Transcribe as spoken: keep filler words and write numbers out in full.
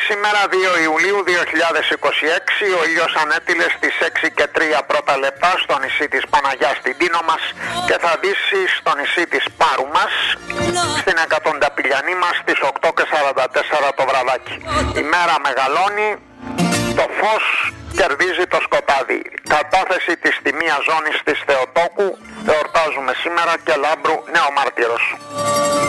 σήμερα δύο Ιουλίου δύο χιλιάδες είκοσι έξι. Ο ήλιος ανέτειλε στις έξι και τρία πρώτα λεπτά στο νησί της Παναγιάς στην Τίνο μας και θα δύσει στο νησί της Πάρου μας στην Εκατονταπηλιανή μας στις οκτώ και σαράντα τέσσερα το βραδάκι. Η μέρα μεγαλώνει, το φως κερδίζει το σκοτάδι. Κατάθεση της τιμίας ζώνης της Θεοτόκου εορτάζουμε σήμερα και Λάμπρου νέο μάρτυρος.